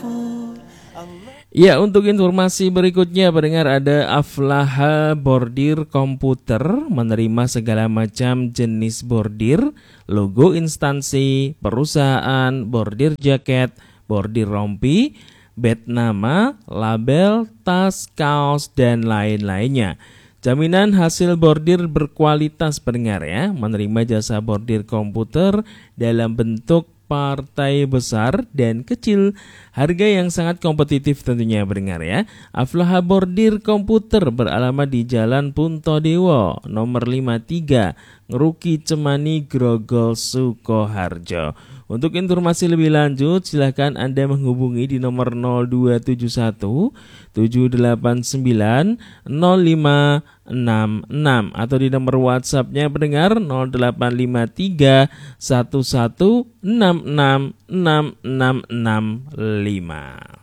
Ya, untuk informasi berikutnya pendengar, ada Aflaha Bordir Komputer menerima segala macam jenis bordir, logo instansi, perusahaan, bordir jaket, bordir rompi, bed nama, label, tas, kaos, dan lain-lainnya. Jaminan hasil bordir berkualitas pendengar ya, menerima jasa bordir komputer dalam bentuk partai besar dan kecil, harga yang sangat kompetitif tentunya pendengar ya. Aflaha Bordir Komputer beralamat di Jalan Puntodewo nomor 53, Ngeruki Cemani, Grogol, Sukoharjo. Untuk informasi lebih lanjut silakan Anda menghubungi di nomor 0271 789 0566 atau di nomor WhatsApp-nya pendengar 0853 1166 6665.